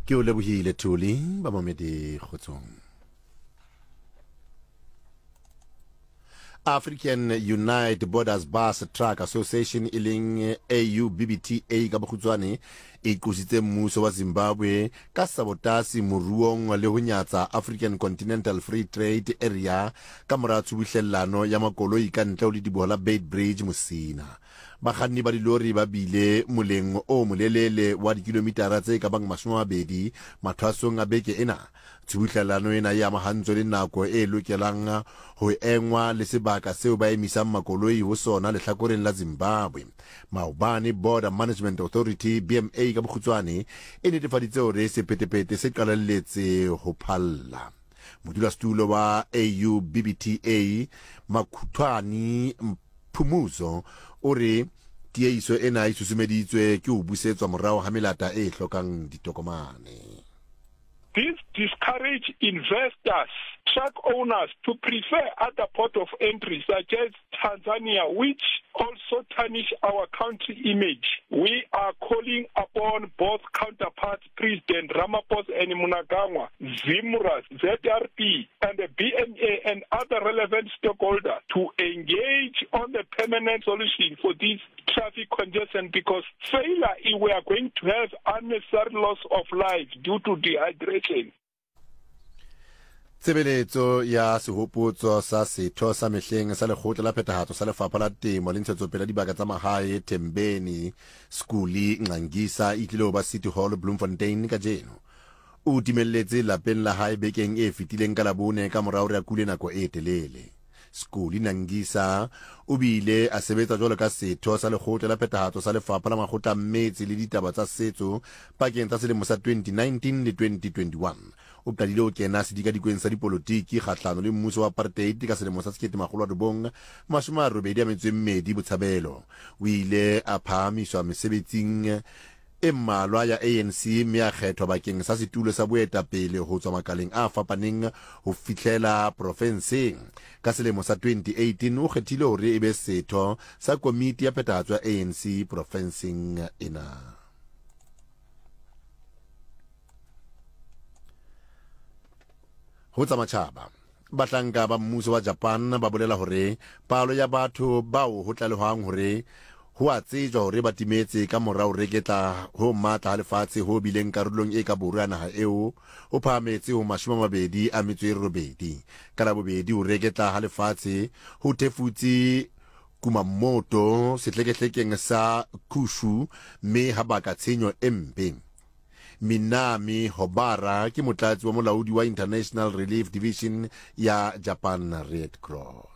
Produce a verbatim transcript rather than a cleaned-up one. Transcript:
ke o lebohile Thuli ba mamedi kgotsong. African United Borders Bus Truck Association iling A U B B T A ka bokhutswane e qositse mmuso wa Zimbabwe ka sabotasi moruong le ho nyatsa African Continental Free Trade Area ka mora tsubuhlellano ya makoloi ka ntle le dibola Beit Bridge Musina. Bakganni ba dilori ba bile moleng o molelele wa dikilometara tse ka bang mashomabedi mathwasong a beke ena. Tsubuhlellano ena ya mahantswe le nako e lokelang ho engwa le sebaka seo ba emisang makoloi ho sona lehlakoreng la Zimbabwe. Maobane Border Management Authority B M A ka bokhutswane e netefaditse hore sepetepete se qalelletse ho phalla. Modulasetulo wa A U B B T A Makhuthwani Phumuzo ore tiehiso ena e susumeditswe ke ho busetswa morao ha melata e hlokang ditokomane. This discourage investors, truck owners to prefer other port of entry such as Tanzania, which also tarnish our country image. We are calling upon both counterparts, President Ramaphosa and Mnangagwa, Zimras, Z R P, and the B M A and other relevant stakeholders to engage on the permanent solution for this traffic congestion, because failure, we are going to have unnecessary loss of life due to dehydration. Tsebeletso ya sehopotso sa setho sa mehleng sa lekgotla la phethahatso sa lefapha la temo le ntshetsopele dibaka tsa mahae Thembeni Skuli Nqangisa e tlile ho ba City Hall Bloemfontein ka jeno. O timelletse lapeng la hae bekeng e fetileng ka labone ka morao re a kule nako e telele. Skuli Nqangisa o bile a sebetsa jwalo ka setho sa lekgotla la phethahatso sa lefapha la makgotla metsi le ditaba tsa setso pakeng tsa selemo sa twenty nineteen le twenty twenty-one. O qadile ho kena sedikadikweng sa dipolotiki kgahlano le mmuso wa apartheid ka selemo sa sekete makgolo a robong mashome a robedi a metso e mmedi botshabelo. O ile a phahamiswa mesebetsing e mmalwa ya A N C mme a kgethwa bakeng sa setulo sa boetapele ho tswa makaleng a fapaneng ho fihlela profenseng. Ka selemo sa twenty eighteen o kgethile hore e be setho sa komiti ya phethahatso ya A N C profenseng ena. Ho tsa matjhaba batlanka ba mmuso wa Japan ba bolela hore palo ya batho bao ho tlalehwang hore ho a tsejwa hore ba timetse ka mora ho reketla ho matla lefatshe ho bileng karolong e ka borwa naha eo o phahametse ho mashome a mabedi a metso e robedi. Ka la bobedi ho reketla ha lefatshe ho thefutse Kumamoto setleketlekeng sa Kyushu mme ha baka tshenyo e mpe. Minami Hobara ke motlatsi wa molaodi wa International Relief Division ya Japan Red Cross.